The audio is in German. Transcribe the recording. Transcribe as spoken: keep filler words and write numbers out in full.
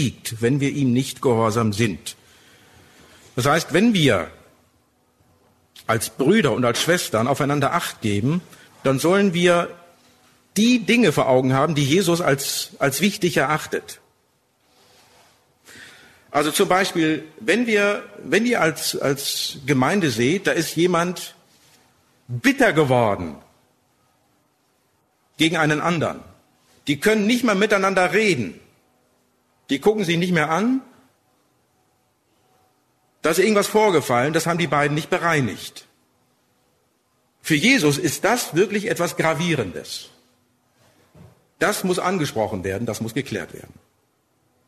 besiegt, wenn wir ihm nicht gehorsam sind. Das heißt, wenn wir als Brüder und als Schwestern aufeinander Acht geben, dann sollen wir die Dinge vor Augen haben, die Jesus als, als wichtig erachtet. Also zum Beispiel, wenn wir, wenn ihr als, als Gemeinde seht, da ist jemand bitter geworden gegen einen anderen. Die können nicht mehr miteinander reden. Die gucken sich nicht mehr an. Da ist irgendwas vorgefallen, das haben die beiden nicht bereinigt. Für Jesus ist das wirklich etwas Gravierendes. Das muss angesprochen werden, das muss geklärt werden.